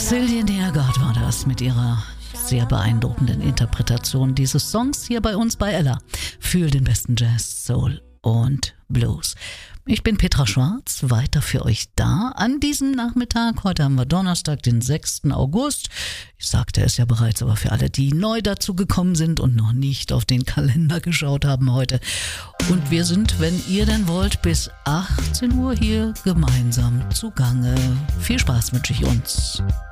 Cillian Eargard war das mit ihrer sehr beeindruckenden Interpretation dieses Songs hier bei uns bei Ella für den besten Jazz, Soul und Blues. Ich bin Petra Schwarz, weiter für euch da an diesem Nachmittag. Heute haben wir Donnerstag, den 6. August. Ich sagte es ja bereits, aber für alle, die neu dazu gekommen sind und noch nicht auf den Kalender geschaut haben heute. Und wir sind, wenn ihr denn wollt, bis 18 Uhr hier gemeinsam zugange. Viel Spaß wünsche ich uns.